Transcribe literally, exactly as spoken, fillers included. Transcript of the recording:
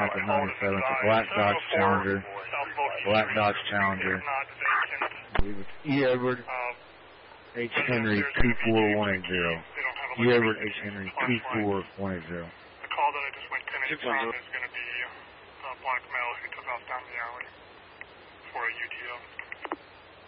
south of ninety-seven. It's a black Dodge Challenger. Black Dodge Challenger. E. Edward H. Henry two four one eight zero. E. Edward H. Henry two four one eight zero. The call that I just went ten eight from is going to be a black male who took off down the alley for a U T O.